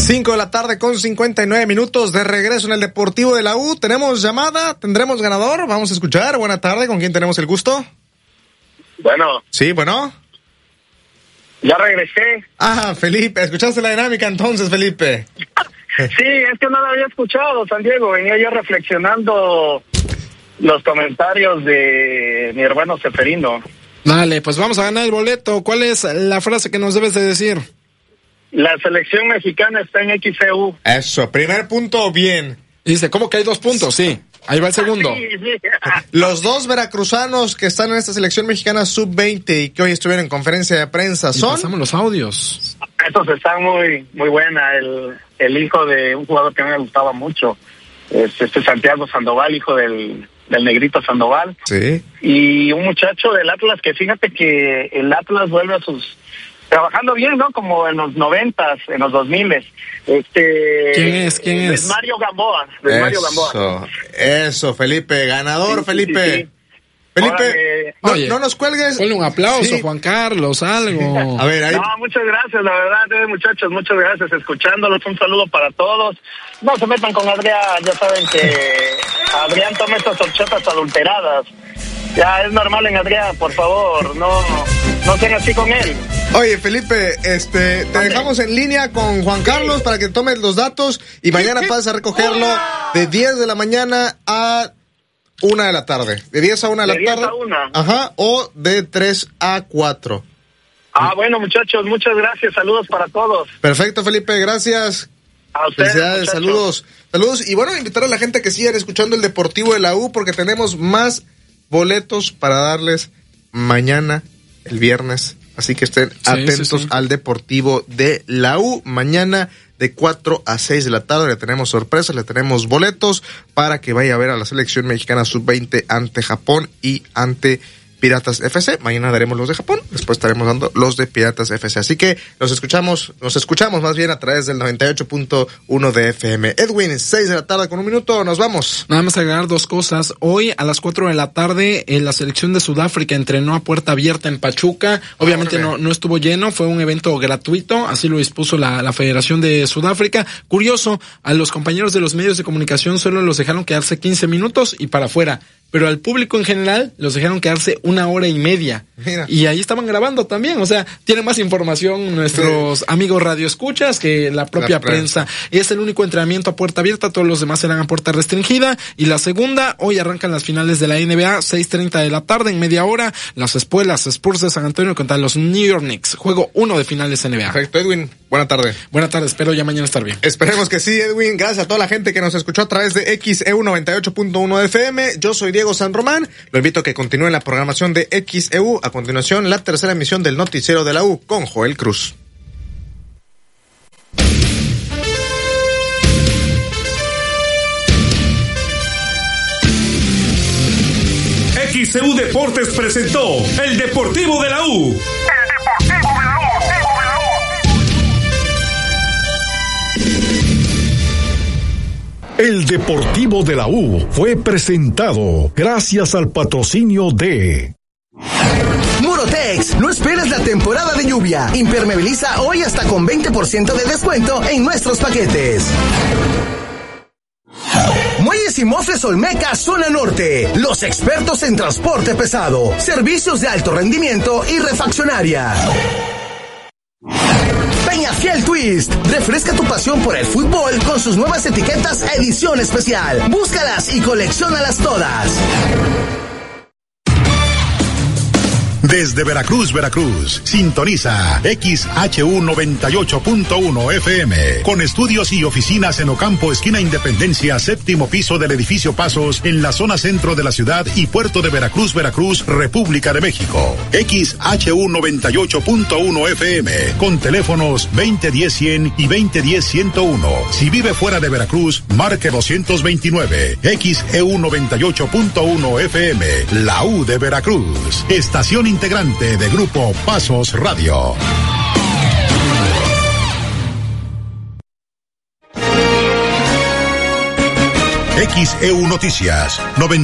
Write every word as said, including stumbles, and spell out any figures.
cinco de la tarde con cincuenta y nueve minutos de regreso en el Deportivo de la U. Tenemos llamada, tendremos ganador, vamos a escuchar. Buena tarde, ¿con quién tenemos el gusto? Bueno. Sí, bueno. Ya regresé. Ah, Felipe, ¿escuchaste la dinámica entonces, Felipe? Sí, es que no la había escuchado, San Diego. Venía yo reflexionando los comentarios de mi hermano Seferino. Dale, pues vamos a ganar el boleto. ¿Cuál es la frase que nos debes de decir? La selección mexicana está en X E U. Eso, primer punto, bien. Dice, ¿cómo que hay dos puntos? Sí, ahí va el segundo. Sí, sí. Los dos veracruzanos que están en esta selección mexicana sub veinte y que hoy estuvieron en conferencia de prensa Y son... pasamos los audios. Estos están muy muy buena. El, el hijo de un jugador que a mí me gustaba mucho, es este Santiago Sandoval, hijo del, del Negrito Sandoval. Sí. Y un muchacho del Atlas que fíjate que el Atlas vuelve a sus... trabajando bien, ¿no? Como en los noventas, en los dos miles. Este, ¿Quién es? ¿Quién es? Mario Gamboa. De Mario Gamboa. Eso, eso, Felipe, ganador, Sí, Felipe. sí, sí. Felipe, Órale. no, Oye, no nos cuelgues. Ponle un aplauso, Sí. Juan Carlos, algo. A ver, ahí. No, muchas gracias, la verdad, eh, muchachos, muchas gracias, escuchándolos, un saludo para todos. No se metan con Adrián, ya saben que Adrián toma estas horchatas adulteradas. Ya es normal en Adrián, por favor, no, no sean así con él. Oye, Felipe, este, te Vale. dejamos en línea con Juan Carlos para que tomes los datos y mañana pasas a recogerlo de diez de la mañana a una de la tarde. De diez a una de De la diez tarde. a una. Ajá, o de tres a cuatro. Ah, bueno, muchachos, muchas gracias, saludos para todos. Perfecto, Felipe, gracias. A ustedes, Felicidades, muchachos. saludos. Saludos. Y bueno, invitar a la gente que sigan escuchando el Deportivo de la U porque tenemos más boletos para darles mañana, el viernes. Así que estén Sí, atentos sí, sí. al Deportivo de la U. Mañana de cuatro a seis de la tarde le tenemos sorpresas, le tenemos boletos para que vaya a ver a la selección mexicana sub veinte ante Japón y ante Piratas F C. Mañana daremos los de Japón, después estaremos dando los de Piratas F C. Así que los escuchamos, nos escuchamos más bien a través del noventa y ocho punto uno de F M. Edwin, seis de la tarde con un minuto, nos vamos. Nada más agregar dos cosas. Hoy a las cuatro de la tarde eh, la selección de Sudáfrica entrenó a puerta abierta en Pachuca. Obviamente no, no estuvo lleno, fue un evento gratuito, así lo dispuso la, la Federación de Sudáfrica. Curioso, a los compañeros de los medios de comunicación solo los dejaron quedarse quince minutos y para afuera. Pero al público en general los dejaron quedarse una hora y media. Mira. Y ahí estaban grabando también. O sea, tienen más información nuestros sí. amigos radioescuchas que la propia la prensa. prensa. Es el único entrenamiento a puerta abierta. Todos los demás serán a puerta restringida. Y la segunda, hoy arrancan las finales de la N B A, seis treinta de la tarde, en media hora. Las espuelas Spurs de San Antonio contra los New York Knicks. Juego uno de finales N B A. Perfecto, Edwin. Buena tarde. Buena tarde, espero ya mañana estar bien. Esperemos que sí, Edwin. Gracias a toda la gente que nos escuchó a través de X E U noventa y ocho punto uno de F M. Yo soy Diego San Román. Lo invito a que continúe la programación de X E U. A continuación, la tercera emisión del Noticiero de la U con Joel Cruz. X E U Deportes presentó el Deportivo de la U. El Deportivo de la U fue presentado gracias al patrocinio de Murotex, no esperes la temporada de lluvia. Impermeabiliza hoy hasta con veinte por ciento de descuento en nuestros paquetes. Muelles y Mofles Olmeca, zona norte. Los expertos en transporte pesado, servicios de alto rendimiento y refaccionaria. Peñafiel Twist, refresca tu pasión por el fútbol con sus nuevas etiquetas edición especial. Búscalas y colecciónalas todas. Desde Veracruz, Veracruz, sintoniza X H U noventa y ocho punto uno F M, con estudios y oficinas en Ocampo, esquina Independencia, séptimo piso del edificio Pasos, en la zona centro de la ciudad y puerto de Veracruz, Veracruz, República de México. X H U noventa y ocho punto uno F M, con teléfonos veinte diez cien y veinte diez ciento uno. Si vive fuera de Veracruz, marque doscientos veintinueve. X E U noventa y ocho punto uno F M, la U de Veracruz. Estación integrante de Grupo Pasos Radio. X E U Noticias noventa